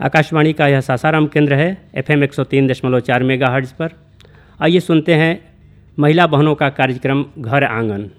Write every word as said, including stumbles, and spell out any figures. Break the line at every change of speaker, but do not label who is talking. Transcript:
आकाशवाणी का यह सासाराम केंद्र है, एफएम एक सौ तीन दशमलव चार मेगाहर्ट्ज़ पर। आइए सुनते हैं महिला बहनों का कार्यक्रम घर आंगन।